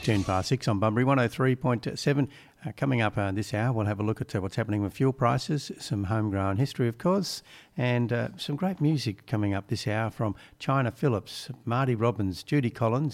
10 past 6 on Bunbury 103.7. Coming up this hour, we'll have a look at what's happening with fuel prices, some homegrown history, of course, and some great music coming up this hour from China Phillips, Marty Robbins, Judy Collins,